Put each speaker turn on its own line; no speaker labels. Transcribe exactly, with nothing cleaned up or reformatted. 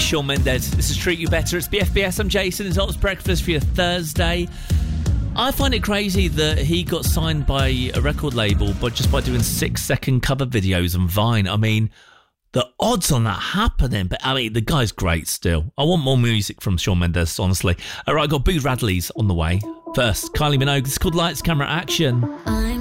It's Shawn Mendes. This is Treat You Better. It's B F B S. I'm Jason. It's Ops Breakfast for your Thursday. I find it crazy that he got signed by a record label but just by doing six-second cover videos on Vine. I mean, the odds on that happening. But, I mean, the guy's great still. I want more music from Shawn Mendes, honestly. All right, I've got Boo Radley's on the way. First, Kylie Minogue. This is called Lights, Camera, Action.
I'm